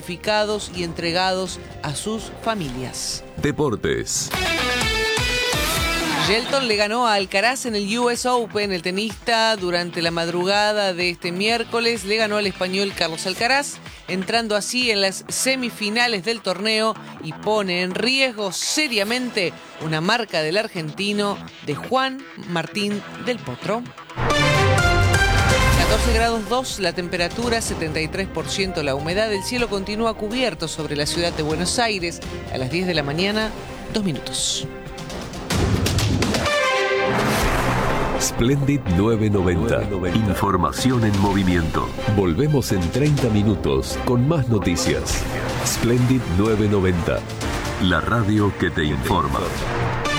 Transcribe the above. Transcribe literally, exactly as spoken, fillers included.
identificados y entregados a sus familias. Deportes. Shelton le ganó a Alcaraz en el U S Open. El tenista, durante la madrugada de este miércoles, le ganó al español Carlos Alcaraz, entrando así en las semifinales del torneo y pone en riesgo seriamente una marca del argentino de Juan Martín del Potro. catorce grados dos la temperatura, setenta y tres por ciento la humedad. El cielo continúa cubierto sobre la ciudad de Buenos Aires. A las diez de la mañana, dos minutos. Splendid novecientos noventa. Información en movimiento. Volvemos en treinta minutos con más noticias. Splendid novecientos noventa. La radio que te informa.